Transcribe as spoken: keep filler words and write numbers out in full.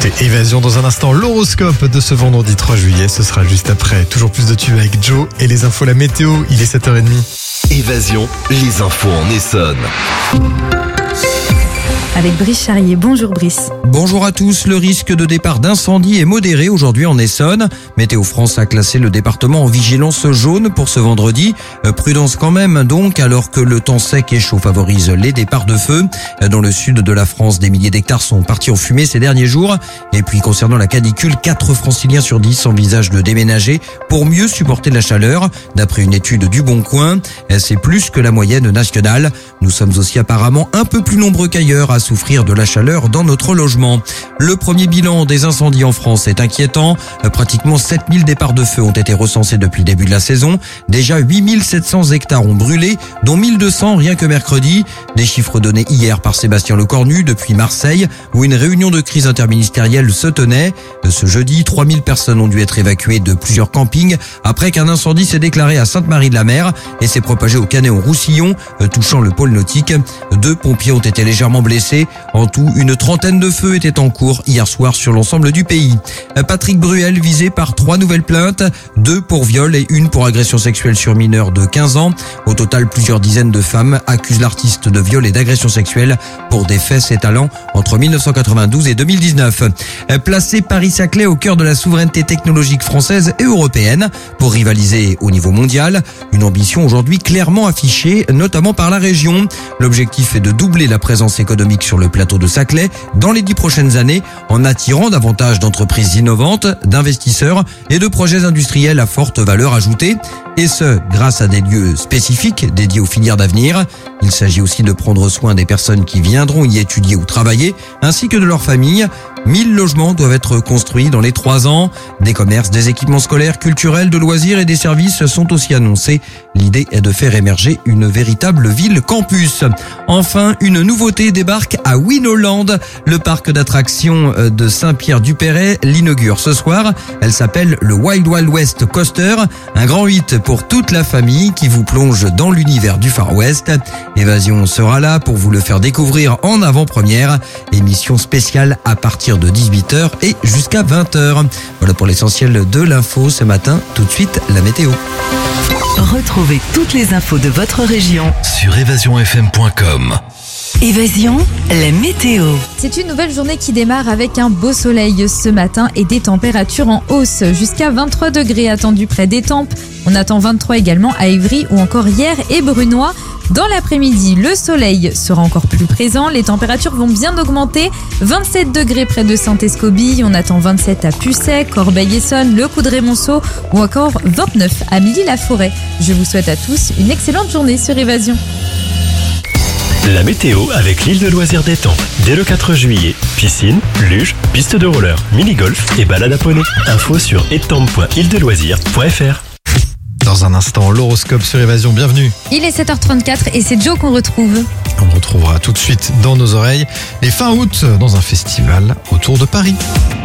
écoutez Évasion dans un instant. L'horoscope de ce vendredi trois juillet, ce sera juste après. Toujours plus de tubes avec Joe et les infos, la météo, il est sept heures trente. Évasion, les infos en Essonne. Avec Brice Charrier. Bonjour Brice. Bonjour à tous. Le risque de départ d'incendie est modéré aujourd'hui en Essonne. Météo France a classé le département en vigilance jaune pour ce vendredi. Euh, prudence quand même donc, alors que le temps sec et chaud favorise les départs de feu. Euh, dans le sud de la France, des milliers d'hectares sont partis en fumée ces derniers jours. Et puis concernant la canicule, quatre franciliens sur dix envisagent de déménager pour mieux supporter la chaleur. D'après une étude du Bon Coin, euh, c'est plus que la moyenne nationale. Nous sommes aussi apparemment un peu plus nombreux qu'ailleurs à souffrir de la chaleur dans notre logement. Le premier bilan des incendies en France est inquiétant. Pratiquement sept mille départs de feu ont été recensés depuis le début de la saison. Déjà huit mille sept cents hectares ont brûlé, dont mille deux cents rien que mercredi. Des chiffres donnés hier par Sébastien Lecornu depuis Marseille, où une réunion de crise interministérielle se tenait. Ce jeudi, trois mille personnes ont dû être évacuées de plusieurs campings après qu'un incendie s'est déclaré à Sainte-Marie-de-la-Mer et s'est propagé au Canet-en-Roussillon, touchant le pôle nautique. Deux pompiers ont été légèrement blessés. En tout, une trentaine de feux étaient en cours hier soir sur l'ensemble du pays. Patrick Bruel visé par trois nouvelles plaintes, deux pour viol et une pour agression sexuelle sur mineur de quinze ans. Au total, plusieurs dizaines de femmes accusent l'artiste de viol et d'agression sexuelle pour des faits s'étalant entre mille neuf cent quatre-vingt-douze et deux mille dix-neuf. Placer Paris-Saclay au cœur de la souveraineté technologique française et européenne pour rivaliser au niveau mondial. Une ambition aujourd'hui clairement affichée, notamment par la région. L'objectif est de doubler la présence économique sur le plateau de Saclay dans les dix prochaines années en attirant davantage d'entreprises innovantes, d'investisseurs et de projets industriels à forte valeur ajoutée. Et ce, grâce à des lieux spécifiques dédiés aux filières d'avenir. Il s'agit aussi de prendre soin des personnes qui viendront y étudier ou travailler, ainsi que de leurs familles. mille logements doivent être construits dans les trois ans. Des commerces, des équipements scolaires, culturels, de loisirs et des services sont aussi annoncés. L'idée est de faire émerger une véritable ville campus. Enfin, une nouveauté débarque à Winoland. Le parc d'attractions de Saint-Pierre-du-Perret l'inaugure ce soir. Elle s'appelle le Wild Wild West Coaster. Un grand huit pour toute la famille qui vous plonge dans l'univers du Far West. Évasion sera là pour vous le faire découvrir en avant-première. Émission spéciale à partir de dix-huit heures et jusqu'à vingt heures. Voilà pour l'essentiel de l'info ce matin. Tout de suite, la météo. Retrouvez toutes les infos de votre région Sur évasion f m point com. Évasion, la météo. C'est une nouvelle journée qui démarre avec un beau soleil ce matin et des températures en hausse. Jusqu'à vingt-trois degrés attendus près d'Étampes. On attend vingt-trois également à Ivry ou encore Hyères et Brunoy. Dans l'après-midi, le soleil sera encore plus présent. Les températures vont bien augmenter. vingt-sept degrés près de Saint-Escobille. On attend vingt-sept à Pucet, Corbeil-Essonnes, Le Coudray-Monceau ou encore vingt-neuf à Milly-la-Forêt. Je vous souhaite à tous une excellente journée sur Évasion. La météo avec l'île de loisirs d'Étampes. Dès le quatre juillet, piscine, luge, piste de roller, mini-golf et balade à poney. Info sur étampes point île de loisirs point f r. Dans un instant, l'horoscope sur Évasion, bienvenue. Il est sept heures trente-quatre et c'est Joe qu'on retrouve. On retrouvera tout de suite dans nos oreilles les fin août dans un festival autour de Paris.